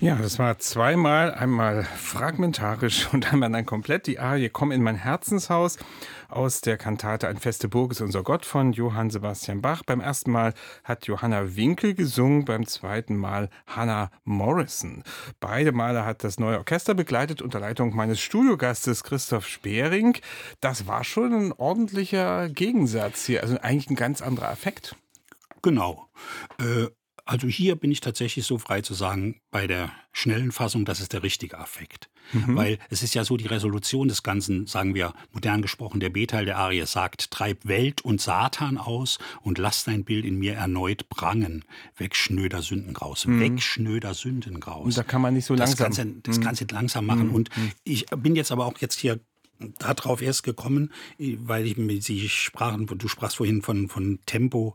Ja, das war zweimal, einmal fragmentarisch und einmal dann komplett die Arie Komm in mein Herzenshaus aus der Kantate Ein feste Burg ist unser Gott von Johann Sebastian Bach. Beim ersten Mal hat Johanna Winkel gesungen, beim zweiten Mal Hannah Morrison. Beide Male hat das neue Orchester begleitet unter Leitung meines Studiogastes Christoph Spering. Das war schon ein ordentlicher Gegensatz hier, also eigentlich ein ganz anderer Affekt. Genau. Also hier bin ich tatsächlich so frei zu sagen, bei der schnellen Fassung, das ist der richtige Affekt. Weil es ist ja so, die Resolution des Ganzen, sagen wir modern gesprochen, der B-Teil der Arie sagt, treib Welt und Satan aus und lass dein Bild in mir erneut prangen. Weg schnöder Sündengraus, weg schnöder Sündengraus. Und da kann man nicht so langsam. Das kannst du langsam machen. Und ich bin jetzt aber auch jetzt hier darauf erst gekommen, weil du sprachst vorhin von Tempo,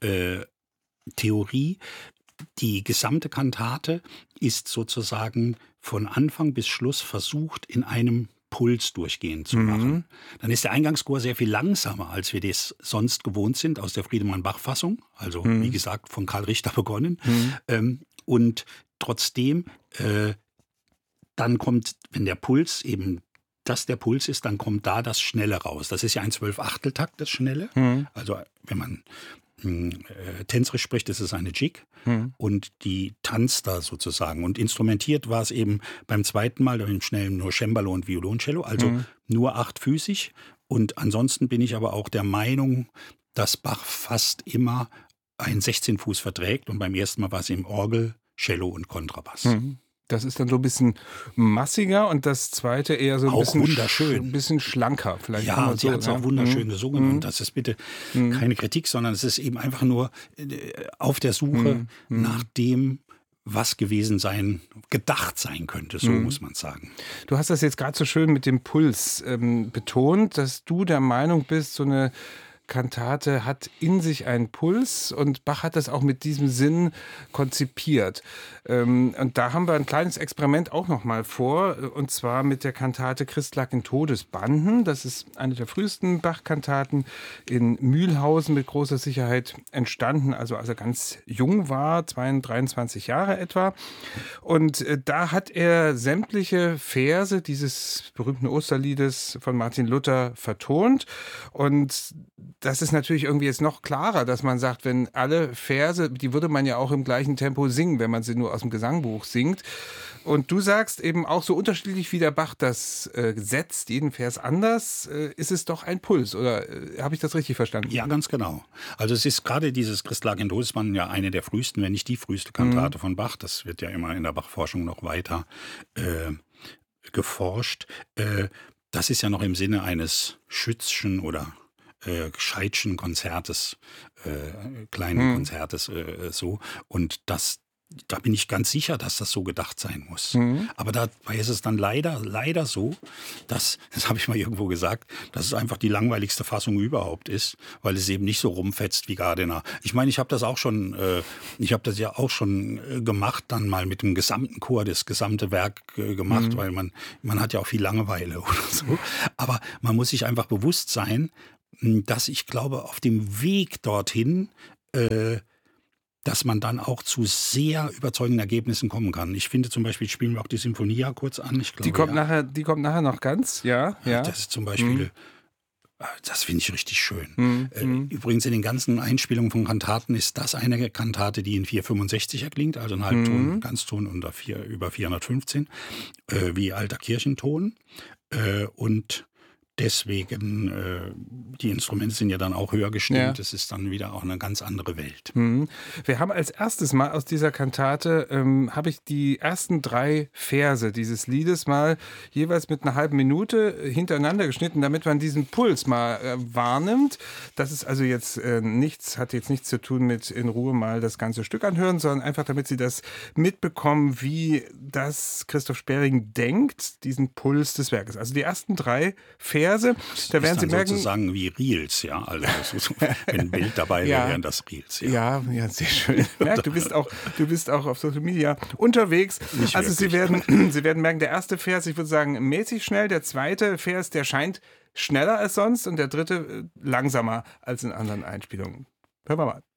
Theorie. Die gesamte Kantate ist sozusagen von Anfang bis Schluss versucht, in einem Puls durchgehend zu machen. Dann ist der Eingangschor sehr viel langsamer, als wir das sonst gewohnt sind aus der Friedemann-Bach-Fassung. Also wie gesagt, von Karl Richter begonnen. Und trotzdem, dann kommt, wenn der Puls eben der Puls ist, dann kommt da das Schnelle raus. Das ist ja ein 12-Achteltakt, das Schnelle. Also wenn man tänzerisch spricht, ist es eine Jig und die tanzt da sozusagen. Und instrumentiert war es eben beim zweiten Mal, im Schnellen nur Cembalo und Violoncello, also nur achtfüßig. Und ansonsten bin ich aber auch der Meinung, dass Bach fast immer ein 16 Fuß verträgt. Und beim ersten Mal war es eben Orgel, Cello und Kontrabass. Das ist dann so ein bisschen massiger und das zweite eher so ein auch bisschen wunderschön. Ein bisschen schlanker. Vielleicht ja, und sie hat es auch wunderschön gesungen. Und das ist bitte keine Kritik, sondern es ist eben einfach nur auf der Suche nach dem, was gedacht sein könnte, so muss man sagen. Du hast das jetzt gerade so schön mit dem Puls betont, dass du der Meinung bist, so eine Kantate hat in sich einen Puls und Bach hat das auch mit diesem Sinn konzipiert. Und da haben wir ein kleines Experiment auch noch mal vor, und zwar mit der Kantate Christ lag in Todesbanden. Das ist eine der frühesten Bach-Kantaten in Mühlhausen mit großer Sicherheit entstanden, also als er ganz jung war, 23 Jahre etwa. Und da hat er sämtliche Verse dieses berühmten Osterliedes von Martin Luther vertont. Und das ist natürlich irgendwie jetzt noch klarer, dass man sagt, wenn alle Verse, die würde man ja auch im gleichen Tempo singen, wenn man sie nur aus dem Gesangbuch singt. Und du sagst eben auch so unterschiedlich, wie der Bach das setzt, jeden Vers anders, ist es doch ein Puls, oder habe ich das richtig verstanden? Ja, ganz genau. Also es ist gerade dieses Christ lag in Todesbanden ja eine der frühesten, wenn nicht die früheste Kantate von Bach. Das wird ja immer in der Bach-Forschung noch weiter geforscht. Das ist ja noch im Sinne eines Schützschen oder Scheidschen Konzertes, kleinen Konzertes so. Und da bin ich ganz sicher, dass das so gedacht sein muss. Aber dabei ist es dann leider so, das habe ich mal irgendwo gesagt, dass es einfach die langweiligste Fassung überhaupt ist, weil es eben nicht so rumfetzt wie Gardiner. Ich meine, ich habe das ja auch schon gemacht, dann mal mit dem gesamten Chor das gesamte Werk gemacht, weil man hat ja auch viel Langeweile oder so. Aber man muss sich einfach bewusst sein, dass ich glaube, auf dem Weg dorthin, dass man dann auch zu sehr überzeugenden Ergebnissen kommen kann. Ich finde zum Beispiel, spielen wir auch die Sinfonia kurz an. Ich glaube, Die kommt nachher noch ganz, ja. Das ist zum Beispiel, das finde ich richtig schön. Übrigens in den ganzen Einspielungen von Kantaten ist das eine Kantate, die in 4,65 erklingt, also ein Halbton, Ganzton unter über 415, wie alter Kirchenton. Und deswegen, die Instrumente sind ja dann auch höher gestimmt. Es ist dann wieder auch eine ganz andere Welt. Wir haben als erstes mal aus dieser Kantate, habe ich die ersten 3 Verse dieses Liedes mal jeweils mit einer halben Minute hintereinander geschnitten, damit man diesen Puls mal wahrnimmt. Das ist also jetzt hat jetzt nichts zu tun mit in Ruhe mal das ganze Stück anhören, sondern einfach, damit Sie das mitbekommen, wie das Christoph Spering denkt, diesen Puls des Werkes. Also die ersten 3 Verse, da werden Sie merken, sozusagen wie Reels, ja. Also wenn ein Bild dabei wäre, wären das Reels. Ja, sehr schön. Merk, du bist auch auf Social Media unterwegs. Nicht also wirklich. Sie werden merken, der erste Vers, ich würde sagen, mäßig schnell. Der zweite Vers, der scheint schneller als sonst und der dritte langsamer als in anderen Einspielungen. Hören wir mal.